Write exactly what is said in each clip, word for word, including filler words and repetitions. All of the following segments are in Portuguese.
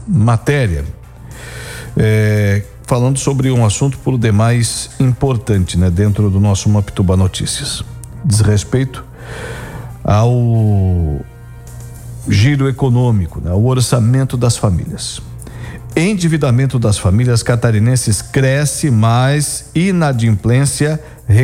matéria é, falando sobre um assunto por demais importante, né, dentro do nosso Mapituba Notícias. Diz respeito ao giro econômico, né, ao orçamento das famílias. Endividamento das famílias catarinenses cresce, mas inadimplência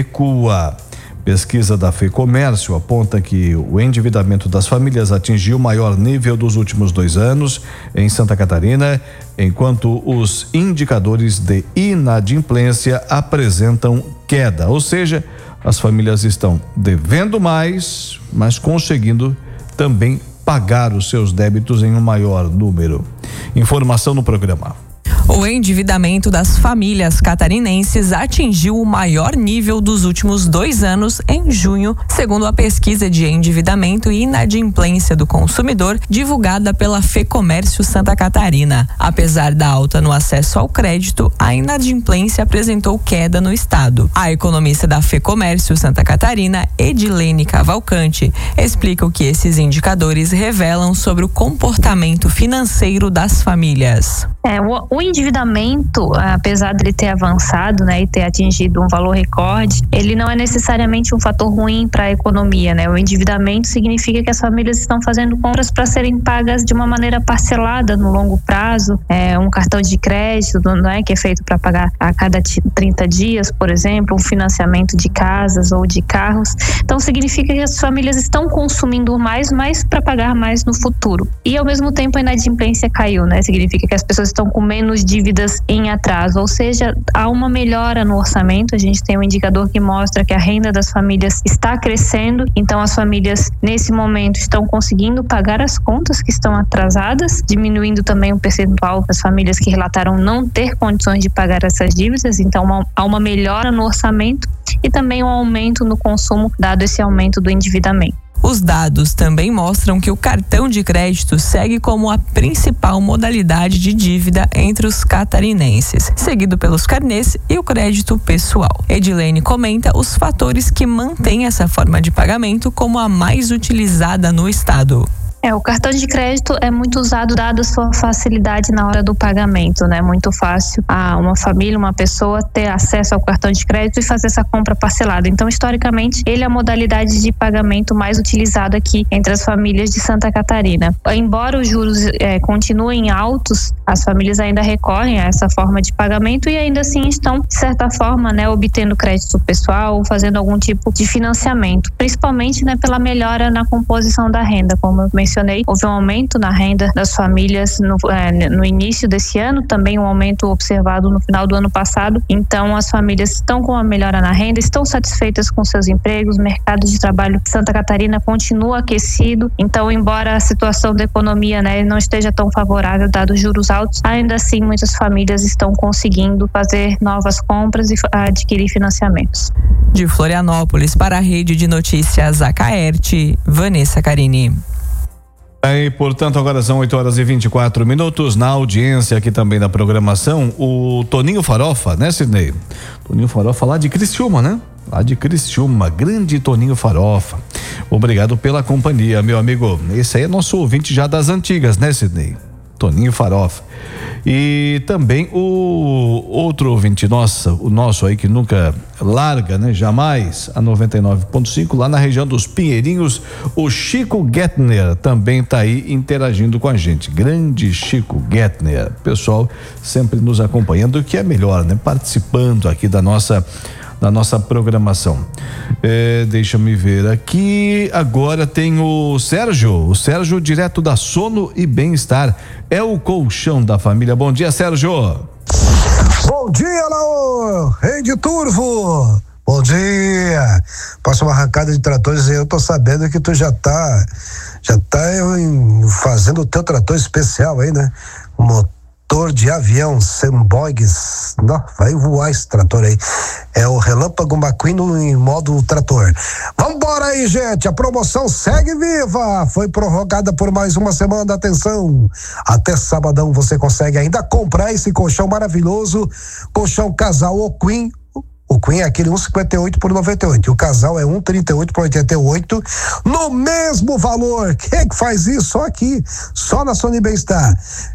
recua. Pesquisa da FEComércio aponta que o endividamento das famílias atingiu o maior nível dos últimos dois anos em Santa Catarina, enquanto os indicadores de inadimplência apresentam queda, ou seja, as famílias estão devendo mais, mas conseguindo também pagar os seus débitos em um maior número. Informação no programa. O endividamento das famílias catarinenses atingiu o maior nível dos últimos dois anos em junho, segundo a pesquisa de endividamento e inadimplência do consumidor divulgada pela FEComércio Santa Catarina. Apesar da alta no acesso ao crédito, a inadimplência apresentou queda no estado. A economista da FEComércio Santa Catarina, Edilene Cavalcante, explica o que esses indicadores revelam sobre o comportamento financeiro das famílias. É, o, o endividamento, apesar de ele ter avançado, né, e ter atingido um valor recorde, ele não é necessariamente um fator ruim para a economia, né? O endividamento significa que as famílias estão fazendo compras para serem pagas de uma maneira parcelada no longo prazo, é, um cartão de crédito, não é, que é feito para pagar a cada trinta dias, por exemplo, um financiamento de casas ou de carros. Então significa que as famílias estão consumindo mais, mais para pagar mais no futuro. E ao mesmo tempo a inadimplência caiu, né? Significa que as pessoas estão com menos dívidas em atraso, ou seja, há uma melhora no orçamento. A gente tem um indicador que mostra que a renda das famílias está crescendo, então as famílias nesse momento estão conseguindo pagar as contas que estão atrasadas, diminuindo também o percentual das famílias que relataram não ter condições de pagar essas dívidas. Então uma, há uma melhora no orçamento e também um aumento no consumo, dado esse aumento do endividamento. Os dados também mostram que o cartão de crédito segue como a principal modalidade de dívida entre os catarinenses, seguido pelos carnês e o crédito pessoal. Edilene comenta os fatores que mantêm essa forma de pagamento como a mais utilizada no estado. É, o cartão de crédito é muito usado dado a sua facilidade na hora do pagamento, né? Muito fácil a uma família, uma pessoa ter acesso ao cartão de crédito e fazer essa compra parcelada. Então, historicamente, ele é a modalidade de pagamento mais utilizada aqui entre as famílias de Santa Catarina. Embora os juros é, continuem altos, as famílias ainda recorrem a essa forma de pagamento e ainda assim estão, de certa forma, né, obtendo crédito pessoal ou fazendo algum tipo de financiamento, principalmente, né, pela melhora na composição da renda, como eu mencionei. Houve um aumento na renda das famílias no, é, no início desse ano, também um aumento observado no final do ano passado. Então, as famílias estão com uma melhora na renda, estão satisfeitas com seus empregos, o mercado de trabalho de Santa Catarina continua aquecido. Então, embora a situação da economia, né, não esteja tão favorável, dado os juros altos, ainda assim muitas famílias estão conseguindo fazer novas compras e adquirir financiamentos. De Florianópolis para a Rede de Notícias Acaerte, Vanessa Carini. E, portanto, agora são oito horas e vinte e quatro minutos. Na audiência aqui também da programação, o Toninho Farofa, né, Sidney? Toninho Farofa lá de Criciúma, né? Lá de Criciúma, grande Toninho Farofa. Obrigado pela companhia, meu amigo. Esse aí é nosso ouvinte já das antigas, né, Sidney? Toninho Farofa. E também o outro ouvinte nossa, o nosso aí que nunca larga, né? Jamais, a noventa e nove ponto cinco, lá na região dos Pinheirinhos, o Chico Gettner também tá aí interagindo com a gente. Grande Chico Gettner, pessoal sempre nos acompanhando, o que é melhor, né? Participando aqui da nossa da nossa programação. É, deixa-me ver aqui, agora tem o Sérgio, o Sérgio direto da Sono e Bem-Estar, é o colchão da família. Bom dia, Sérgio. Bom dia, Laô, rei de Turvo. Bom dia. Passa uma arrancada de tratores e eu tô sabendo que tu já tá já tá fazendo o teu trator especial aí, né? O motor de avião Sembogues, não, vai voar esse trator aí. É o Relâmpago McQueen em modo trator. Vambora aí, gente, a promoção segue viva, foi prorrogada por mais uma semana. Atenção, até sabadão você consegue ainda comprar esse colchão maravilhoso, colchão casal ou Queen. O Queen é aquele um e cinquenta e oito por noventa e oito e o casal é um e trinta e oito por oitenta e oito no mesmo valor. Quem é que faz isso? Só aqui, só na Sono e Bem-Estar.